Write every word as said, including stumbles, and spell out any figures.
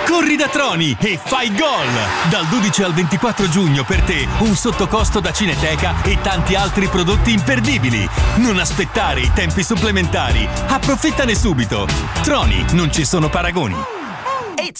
Corri da Troni e fai gol! Dal dodici al ventiquattro giugno per te un sottocosto da Cineteca e tanti altri prodotti imperdibili. Non aspettare i tempi supplementari. Approfittane subito. Troni, non ci sono paragoni.